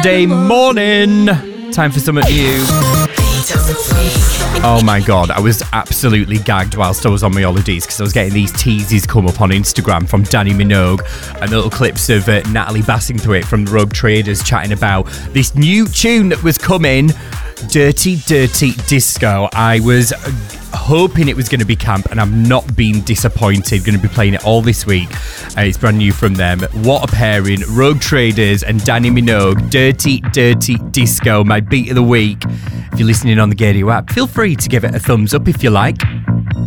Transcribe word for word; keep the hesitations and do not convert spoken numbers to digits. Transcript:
Monday morning. Time for something new. Oh my god, I was absolutely gagged whilst I was on my holidays because I was getting these teases come up on Instagram from Danny Minogue and little clips of uh, Natalie Bassingthwaighte from the Rogue Traders chatting about this new tune that was coming, Dirty Dirty Disco. I was hoping it was going to be camp and I'm not being disappointed. Going to be playing it all this week. Uh, it's brand new from them. What a pairing. Rogue Traders and Danny Minogue. Dirty Dirty Disco, my beat of the week. If you're listening on the Gadio app, feel free to give it a thumbs up if you like.